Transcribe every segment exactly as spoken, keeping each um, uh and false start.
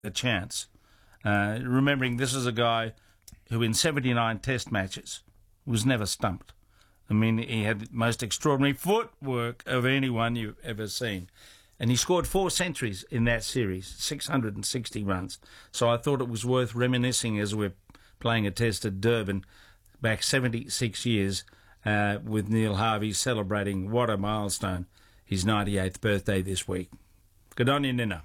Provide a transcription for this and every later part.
a chance. Uh, remembering this is a guy who in seventy-nine test matches was never stumped. I mean, he had the most extraordinary footwork of anyone you've ever seen. And he scored four centuries in that series, six hundred sixty runs. So I thought it was worth reminiscing as we're playing a test at Durban back seventy-six years uh, with Neil Harvey celebrating what a milestone, his ninety-eighth birthday this week. Good on you, Nina.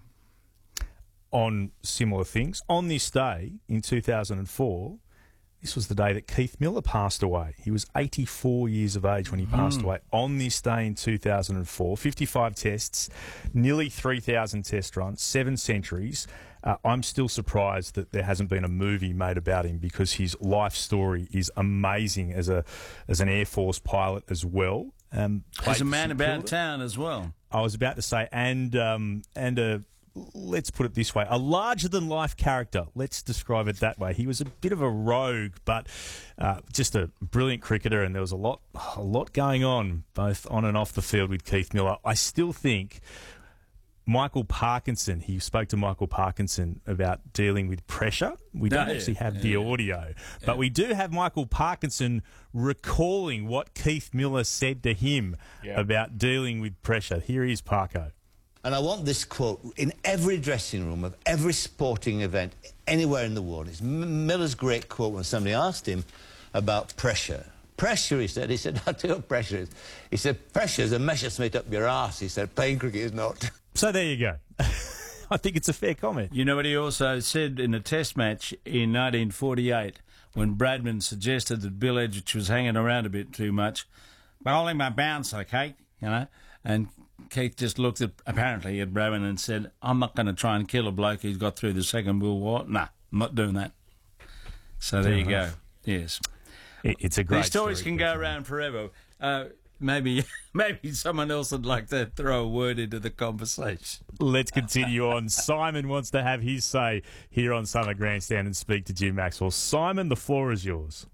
On similar things, on this day in two thousand four, this was the day that Keith Miller passed away. He was eighty-four years of age when he passed mm. away. On this day in two thousand four, fifty-five tests, nearly three thousand test runs, seven centuries. Uh, I'm still surprised that there hasn't been a movie made about him because his life story is amazing as a as an Air Force pilot as well. Um, as a man about town as well. I was about to say, and um, and a... let's put it this way, a larger-than-life character. Let's describe it that way. He was a bit of a rogue, but uh, just a brilliant cricketer, and there was a lot a lot going on, both on and off the field with Keith Miller. I still think Michael Parkinson, he spoke to Michael Parkinson about dealing with pressure. We don't oh, yeah. actually have yeah. the audio, but yeah. we do have Michael Parkinson recalling what Keith Miller said to him yeah. about dealing with pressure. Here is Parko. And I want this quote in every dressing room of every sporting event anywhere in the world. It's Miller's great quote when somebody asked him about pressure. Pressure, he said. He said, I'll tell you what pressure is. He said, pressure is a Messerschmitt up your arse. He said, playing cricket is not. So there you go. I think it's a fair comment. You know what he also said in a test match in nineteen forty-eight when Bradman suggested that Bill Edrich was hanging around a bit too much. Bowling my bouncer, Kate, you know, and Keith just looked at, apparently at Bradman and said, I'm not going to try and kill a bloke who's got through the Second World War. Nah, I'm not doing that. So there you go. Yes. It, it's a great These stories story, can go around forever. Uh, maybe maybe someone else would like to throw a word into the conversation. Let's continue on. Simon wants to have his say here on Summer Grandstand and speak to Jim Maxwell. Simon, the floor is yours.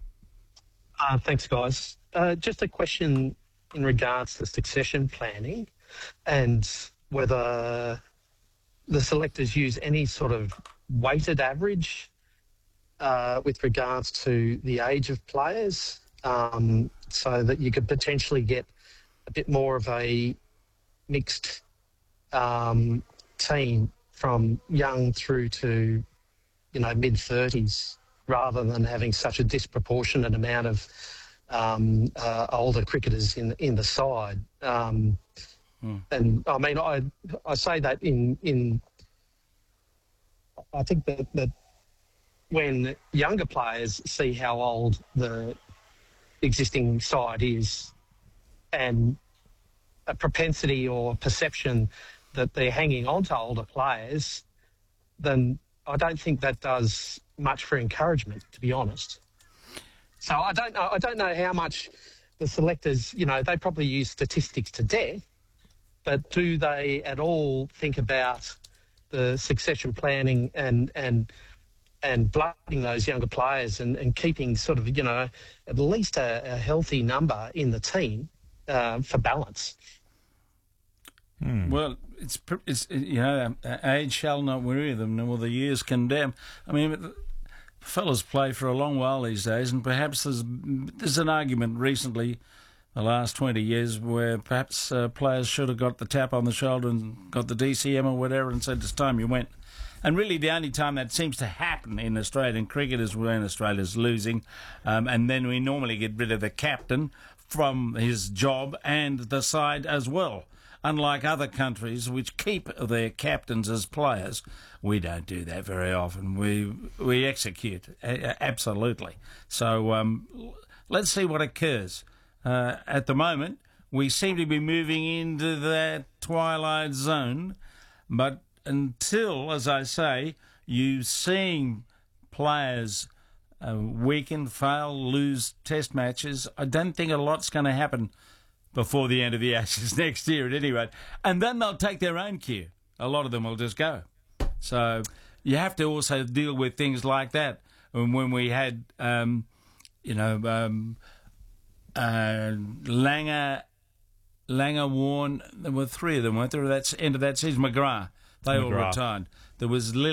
Uh, thanks, guys. Uh, just a question in regards to succession planning and whether the selectors use any sort of weighted average uh, with regards to the age of players, um, so that you could potentially get a bit more of a mixed um, team from young through to, you know, mid-thirties, rather than having such a disproportionate amount of Um, uh, older cricketers in in the side, um, mm. and I mean I I say that in in I think that that when younger players see how old the existing side is, and a propensity or perception that they're hanging on to older players, then I don't think that does much for encouragement, to be honest. So I don't know. I don't know how much the selectors, you know, they probably use statistics to death, but do they at all think about the succession planning and and and blooding those younger players and, and keeping sort of, you know, at least a, a healthy number in the team uh, for balance? Hmm. Well, it's it's you know, age shall not weary them, nor will the years condemn. I mean, fellas play for a long while these days, and perhaps there's there's an argument recently, the last twenty years, where perhaps uh, players should have got the tap on the shoulder and got the D C M or whatever and said it's time you went. And really the only time that seems to happen in Australian cricket is when Australia's losing, um, and then we normally get rid of the captain from his job and the side as well. Unlike other countries which keep their captains as players, we don't do that very often. We we execute, a- absolutely. So um, let's see what occurs. Uh, at the moment, we seem to be moving into that twilight zone, but until, as I say, you seeing players uh, weaken, fail, lose test matches, I don't think a lot's going to happen before the end of the Ashes next year at any rate. And then they'll take their own cue. A lot of them will just go. So you have to also deal with things like that. And when we had, um, you know, um, uh, Langer, Langer, Warne, there were three of them, weren't there? That's end of that season. McGrath, they McGrath. all retired. There was Lily.